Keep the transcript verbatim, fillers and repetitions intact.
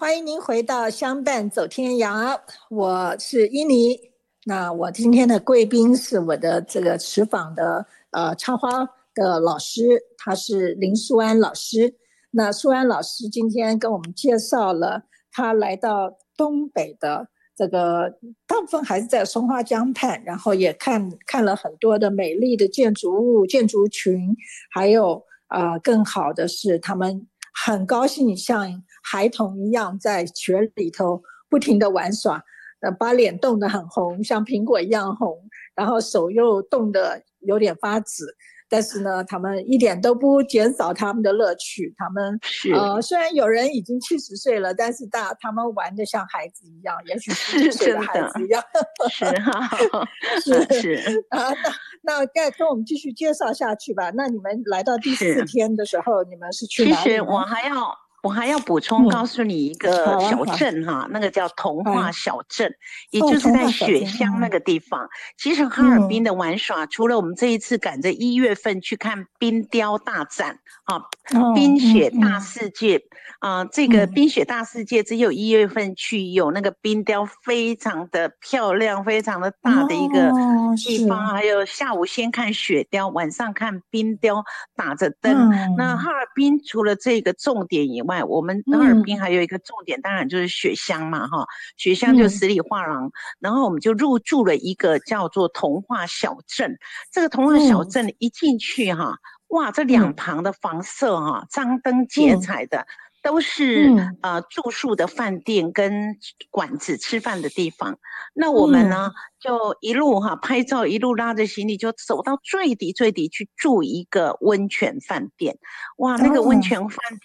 欢迎您回到相伴走天涯，我是伊妮。那我今天的贵宾是我的这个持访的呃插花的老师，他是林素安老师。那素安老师今天跟我们介绍了他来到东北的这个大部分还是在松花江畔，然后也看看了很多的美丽的建筑物、建筑群，还有呃更好的是他们很高兴像孩童一样在雪里头不停的玩耍，呃，把脸冻得很红，像苹果一样红，然后手又冻得有点发紫。但是呢，他们一点都不减少他们的乐趣。他们呃，虽然有人已经七十岁了，但是大他们玩得像孩子一样，也许十几岁的孩子一样。 是哈， 是是啊，那那再跟我们继续介绍下去吧。那你们来到第四天的时候，你们是去哪里呢？ 其实我还要。我还要补充告诉你一个小镇哈、嗯啊，那个叫童话小镇，也就是在雪乡那个地方。哦、其实哈尔滨的玩耍、嗯，除了我们这一次赶着一月份去看冰雕大展啊，哦、冰雪大世界啊、嗯呃，这个冰雪大世界只有一月份去，有那个冰雕非常的漂亮，非常的大的一个地方，哦、还有下午先看雪雕，晚上看冰雕打着灯。嗯、那哈尔滨除了这个重点以外，我们哈尔滨还有一个重点，嗯、当然就是雪乡嘛，哈，雪乡就十里画廊，嗯，然后我们就入住了一个叫做童话小镇。这个童话小镇一进去哈，哇，这两旁的房舍哈，张灯结彩的。嗯都是、嗯、呃住宿的饭店跟馆子吃饭的地方。那我们呢、嗯、就一路哈拍照，一路拉着行李就走到最底最底去住一个温泉饭店。哇，那个温泉饭店。